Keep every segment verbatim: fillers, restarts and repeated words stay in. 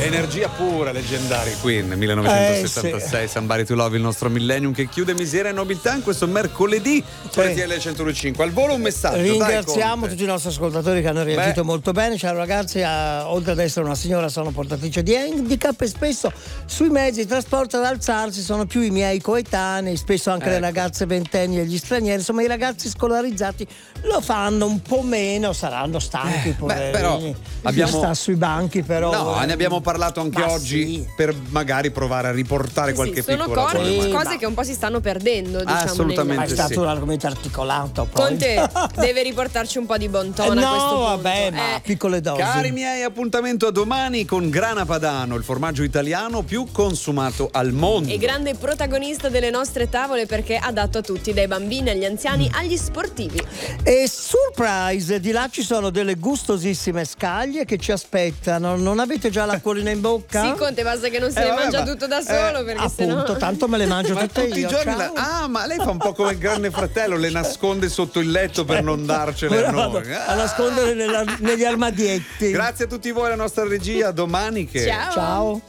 Energia pura, leggendari Queen, millenovecentosessantasei, eh, sì. Somebody to Love, il nostro millennium che chiude Miseria e Nobiltà in questo mercoledì su R T L centodue e cinque. Al volo un messaggio. Ringraziamo dai, tutti i nostri ascoltatori che hanno reagito Beh. molto bene. Ciao ragazzi, eh, oltre ad essere una signora sono portatrice di handicap e spesso sui mezzi di trasporto ad alzarsi sono più i miei coetanei, spesso anche Ecco. le ragazze ventenni e gli stranieri, insomma i ragazzi scolarizzati lo fanno un po' meno, saranno stanchi Eh, poverini. beh, però abbiamo- Chi sta sui banchi però. No, eh. ne abbiamo parlato anche Ma oggi sì. per magari provare a riportare Sì, qualche sono piccola cor- cosa. Sì, cose ma- che un po' si stanno perdendo, diciamo. Assolutamente. Ma è negli stato sì. un argomento articolato poi. Conte deve riportarci un po' di bon Eh, tono a questo no, punto. vabbè, ma Eh, piccole dosi. Cari miei, appuntamento a domani con Grana Padano, il formaggio italiano più consumato al mondo. E grande protagonista delle nostre tavole perché adatto a tutti, dai bambini agli anziani agli sportivi. E surprise, di là ci sono delle gustosissime scaglie che ci aspettano. Non avete già l'acquolina in bocca? Sì, Conte, basta che non se Eh, ne vabbè, mangia ma- tutto da eh, solo perché Appunto, sennò... tanto me le mangio Ma tutte tutti i io. giorni ciao. la- ah, ma lei fa un po' come il grande fratello, le nasconde sotto il letto per non darcele Ora a vado noi. a Ah. nascondere nella- negli armadietti. Grazie a tutti voi, la nostra regia. Domani che Ciao. Ciao.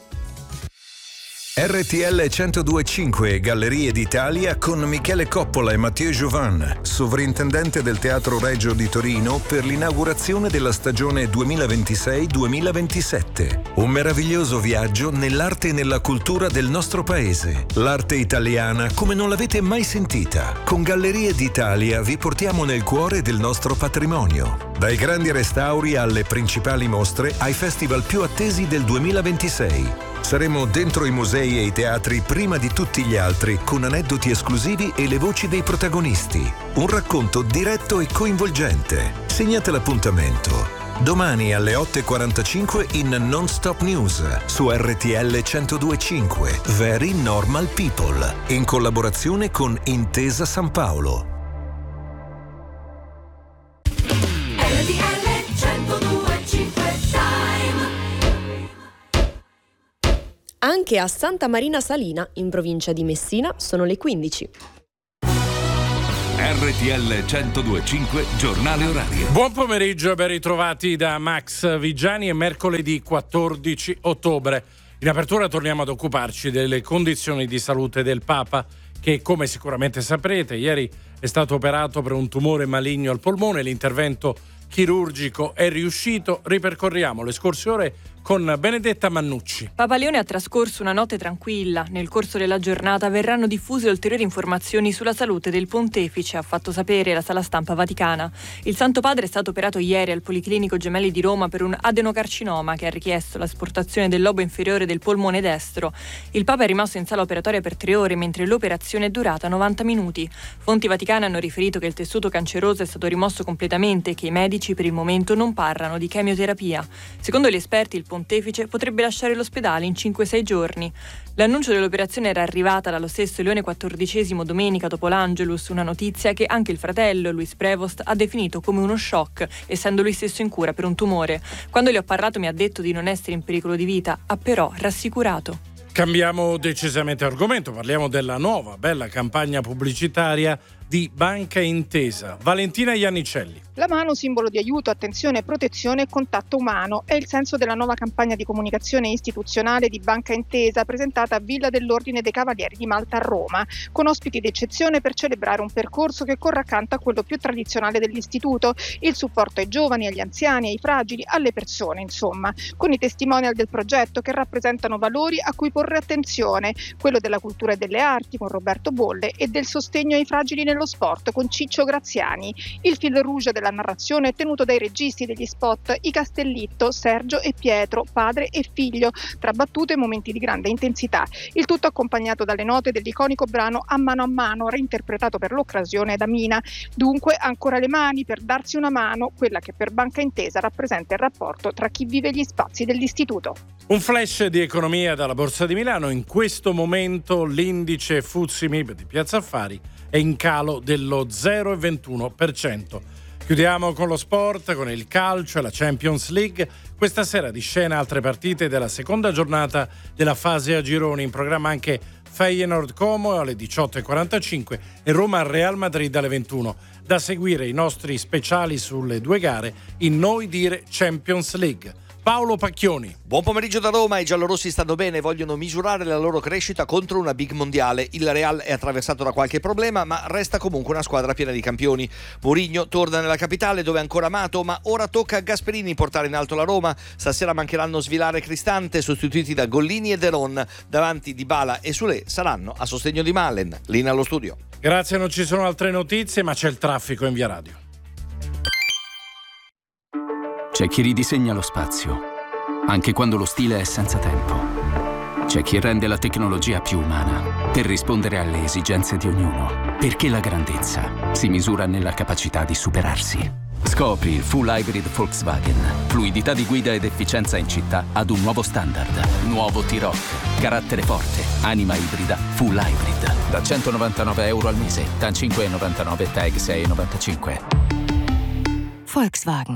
R T L centodue e cinque Gallerie d'Italia con Michele Coppola e Mathieu Jovan, sovrintendente del Teatro Regio di Torino, per l'inaugurazione della stagione duemilaventisei duemilaventisette. Un meraviglioso viaggio nell'arte e nella cultura del nostro paese. L'arte italiana come non l'avete mai sentita. Con Gallerie d'Italia vi portiamo nel cuore del nostro patrimonio. Dai grandi restauri alle principali mostre, ai festival più attesi del duemilaventisei. Saremo dentro i musei e i teatri prima di tutti gli altri, con aneddoti esclusivi e le voci dei protagonisti. Un racconto diretto e coinvolgente. Segnate l'appuntamento. Domani alle otto e quarantacinque in Non Stop News su R T L centodue e cinque. Very Normal People. In collaborazione con Intesa San Paolo. R T L centodue e cinque Time. Anche a Santa Marina Salina, in provincia di Messina, sono le quindici. R T L centodue e cinque Giornale Orario. Buon pomeriggio e ben ritrovati da Max Vigiani. È mercoledì quattordici ottobre. In apertura torniamo ad occuparci delle condizioni di salute del Papa, che come sicuramente saprete ieri è stato operato per un tumore maligno al polmone. L'intervento chirurgico è riuscito. Ripercorriamo le scorse ore con Benedetta Mannucci. Papa Leone ha trascorso una notte tranquilla. Nel corso della giornata verranno diffuse ulteriori informazioni sulla salute del pontefice, ha fatto sapere la sala stampa vaticana. Il Santo Padre è stato operato ieri al Policlinico Gemelli di Roma per un adenocarcinoma che ha richiesto l'asportazione del lobo inferiore del polmone destro. Il Papa è rimasto in sala operatoria per tre ore, mentre l'operazione è durata novanta minuti. Fonti vaticane hanno riferito che il tessuto canceroso è stato rimosso completamente e che i medici per il momento non parlano di chemioterapia. Secondo gli esperti, il pontefice potrebbe lasciare l'ospedale in cinque sei giorni. L'annuncio dell'operazione era arrivata dallo stesso Leone quattordicesimo domenica dopo l'Angelus, una notizia che anche il fratello, Luis Prevost, ha definito come uno shock, essendo lui stesso in cura per un tumore. Quando gli ho parlato mi ha detto di non essere in pericolo di vita, ha però rassicurato. Cambiamo decisamente argomento, parliamo della nuova bella campagna pubblicitaria di Banca Intesa. Valentina Iannicelli. La mano, simbolo di aiuto, attenzione, protezione e contatto umano, è il senso della nuova campagna di comunicazione istituzionale di Banca Intesa presentata a Villa dell'Ordine dei Cavalieri di Malta a Roma, con ospiti d'eccezione per celebrare un percorso che corre accanto a quello più tradizionale dell'istituto, il supporto ai giovani, agli anziani, ai fragili, alle persone, insomma, con i testimonial del progetto che rappresentano valori a cui porre attenzione, quello della cultura e delle arti con Roberto Bolle e del sostegno ai fragili nello sport con Ciccio Graziani. Il fil rouge della narrazione è tenuto dai registi degli spot I Castellitto, Sergio e Pietro, padre e figlio, tra battute e momenti di grande intensità. Il tutto accompagnato dalle note dell'iconico brano A mano a mano, reinterpretato per l'occasione da Mina. Dunque ancora le mani per darsi una mano, quella che per Banca Intesa rappresenta il rapporto tra chi vive gli spazi dell'istituto. Un flash di economia dalla Borsa di Milano. In questo momento l'indice F T S E M I B di Piazza Affari è in calo dello zero virgola ventuno per cento. Chiudiamo con lo sport, con il calcio e la Champions League. Questa sera di scena altre partite della seconda giornata della fase a gironi. In programma anche Feyenoord Como alle diciotto e quarantacinque e Roma Real Madrid alle ventuno. Da seguire i nostri speciali sulle due gare in Noi Dire Champions League. Paolo Pacchioni. Buon pomeriggio da Roma. I giallorossi stanno bene, vogliono misurare la loro crescita contro una big mondiale. Il Real è attraversato da qualche problema, ma resta comunque una squadra piena di campioni. Mourinho torna nella capitale dove è ancora amato, ma ora tocca a Gasperini portare in alto la Roma. Stasera mancheranno Svilare e Cristante, sostituiti da Gollini e Deron. Davanti Dybala e Soulé saranno a sostegno di Malen. Linea allo studio. Grazie, non ci sono altre notizie, ma c'è il traffico in via radio. C'è chi ridisegna lo spazio, anche quando lo stile è senza tempo. C'è chi rende la tecnologia più umana per rispondere alle esigenze di ognuno, perché la grandezza si misura nella capacità di superarsi. Scopri il full hybrid Volkswagen. Fluidità di guida ed efficienza in città ad un nuovo standard. Nuovo T-Roc. Carattere forte. Anima ibrida. Full hybrid. Da centonovantanove euro al mese. T A N cinque virgola novantanove, Tag sei virgola novantacinque. Volkswagen.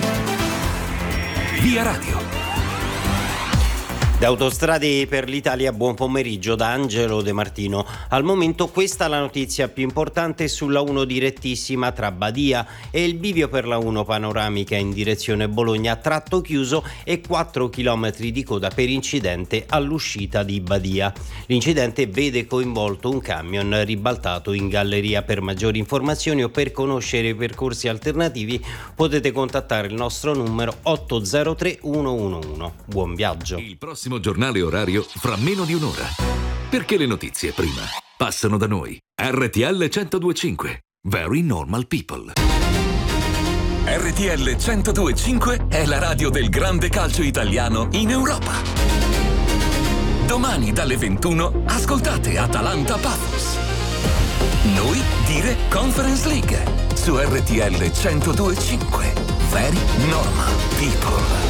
Via Radio. Da Autostrade per l'Italia, buon pomeriggio da Angelo De Martino. Al momento questa è la notizia più importante sulla uno direttissima tra Badia e il bivio per la uno panoramica in direzione Bologna, tratto chiuso e quattro chilometri di coda per incidente all'uscita di Badia. L'incidente vede coinvolto un camion ribaltato in galleria. Per maggiori informazioni o per conoscere i percorsi alternativi potete contattare il nostro numero otto zero tre uno uno uno. Buon viaggio. Il prossimo giornale orario fra meno di un'ora. Perché le notizie prima passano da noi. R T L centodue e cinque. Very normal people. R T L centodue e cinque è la radio del grande calcio italiano in Europa. Domani dalle ventuno ascoltate Atalanta Paphos. Noi dire Conference League su R T L centodue e cinque. Very normal people.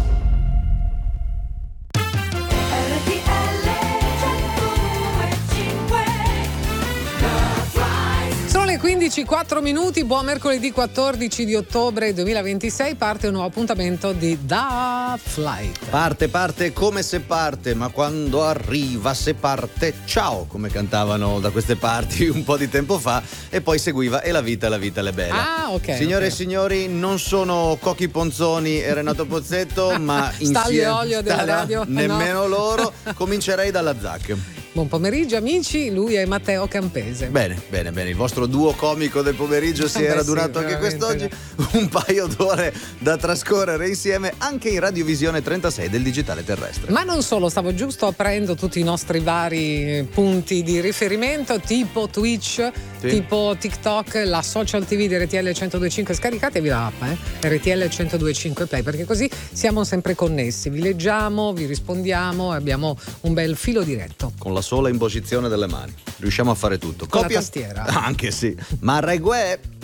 quindici e quattro minuti, buon mercoledì quattordici di ottobre duemilaventisei, parte un nuovo appuntamento di Da Flight. Parte, parte come se parte, ma quando arriva se parte ciao, come cantavano da queste parti un po' di tempo fa, e poi seguiva E la vita, la vita, le belle. Ah, ok. Signore okay. e signori, non sono Cochi Ponzoni e Renato Pozzetto, ma insieme Staglio e olio della radio. Nemmeno no. loro. Comincerei dalla Z A C. Buon pomeriggio amici, lui è Matteo Campese. Bene, bene, bene, il vostro duo comico del pomeriggio si è Beh, radunato sì, anche quest'oggi, no. Un paio d'ore da trascorrere insieme anche in radiovisione trentasei del digitale terrestre. Ma non solo, stavo giusto aprendo tutti i nostri vari punti di riferimento, tipo Twitch, sì. tipo TikTok, la social T V di R T L centodue e cinque, scaricatevi l'app eh? R T L centodue e cinque Play, perché così siamo sempre connessi, vi leggiamo, vi rispondiamo e abbiamo un bel filo diretto. Con la sola imposizione delle mani riusciamo a fare tutto. Con Copia... la tastiera anche sì, ma Regue